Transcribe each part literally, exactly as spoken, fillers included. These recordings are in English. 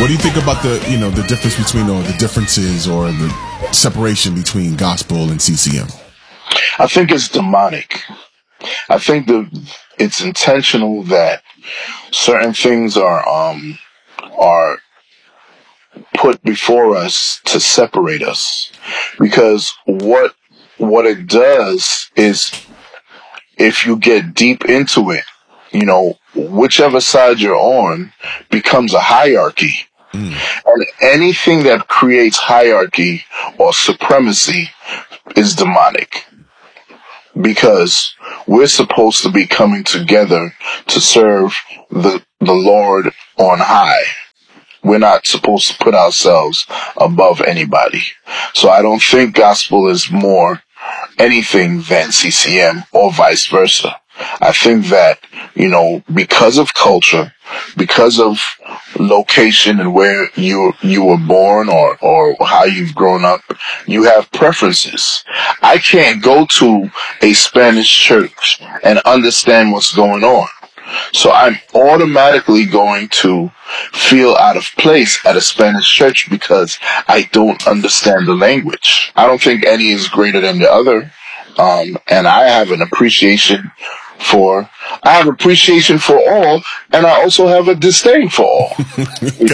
What do you think about the, you know, the difference between, or the differences, or the separation between gospel and C C M? I think it's demonic. I think the it's intentional that certain things are um are put before us to separate us, because what what it does is, if you get deep into it, you know, whichever side you're on becomes a hierarchy. Mm. And anything that creates hierarchy or supremacy is demonic, because we're supposed to be coming together to serve the the Lord on high. We're not supposed to put ourselves above anybody. So I don't think gospel is more anything than C C M, or vice versa. I think that, you know, because of culture, because of location and where you you were born, or or how you've grown up, you have preferences. I can't go to a Spanish church and understand what's going on. So I'm automatically going to feel out of place at a Spanish church because I don't understand the language. I don't think any is greater than the other. Um, and I have an appreciation for, I have appreciation for all, and I also have a disdain for all. You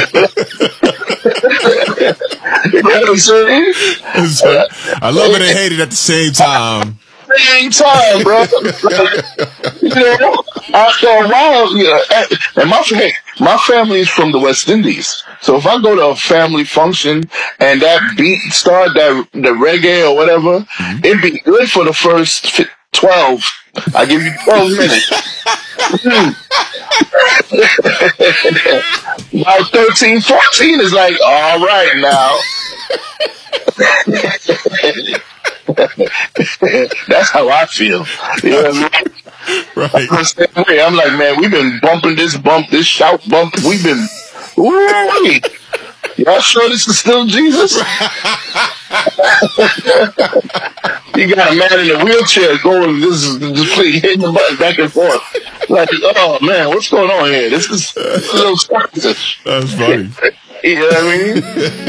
know what I'm saying? I love it and hate it at the same time. Same time, bro. Like, you know, after a while, you know, and my my family is from the West Indies, so if I go to a family function and that beat start, that the reggae or whatever, mm-hmm. it'd be good for the first twelve. I give you twelve minutes. About thirteen, fourteen is like, all right now. That's how I feel. You know what I mean? Right. I'm like, man, we've been bumping this bump, this shout bump. We've been, ooh, y'all sure this is still Jesus? You got a man in a wheelchair going, this is just hitting the button back and forth. Like, oh man, what's going on here? This is a little sausage. That's funny. You know what I mean?